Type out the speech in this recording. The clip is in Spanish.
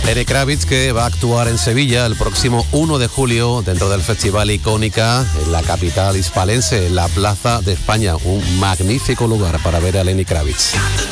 Lenny Kravitz, que va a actuar en Sevilla el próximo 1 de julio dentro del Festival Icónica en la capital hispalense, en la Plaza de España. Un magnífico lugar para ver a Lenny Kravitz.